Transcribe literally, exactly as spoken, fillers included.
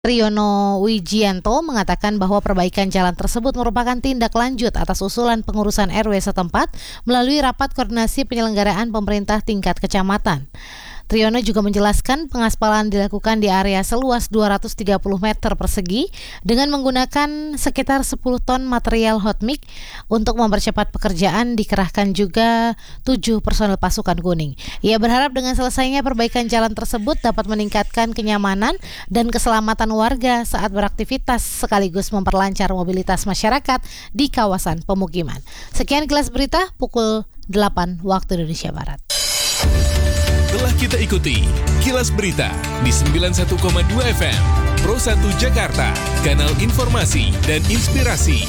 Triyono Wijianto mengatakan bahwa perbaikan jalan tersebut merupakan tindak lanjut atas usulan pengurusan R W setempat melalui rapat koordinasi penyelenggaraan pemerintah tingkat kecamatan. Triyono juga menjelaskan pengaspalan dilakukan di area seluas dua ratus tiga puluh meter persegi dengan menggunakan sekitar sepuluh ton material hot mix. Untuk mempercepat pekerjaan dikerahkan juga tujuh personel pasukan kuning. Ia berharap dengan selesainya perbaikan jalan tersebut dapat meningkatkan kenyamanan dan keselamatan warga saat beraktivitas sekaligus memperlancar mobilitas masyarakat di kawasan pemukiman. Sekian Kilas Berita pukul delapan waktu Indonesia Barat. Telah kita ikuti Kilas Berita di sembilan puluh satu koma dua F M Pro satu Jakarta, kanal informasi dan inspirasi.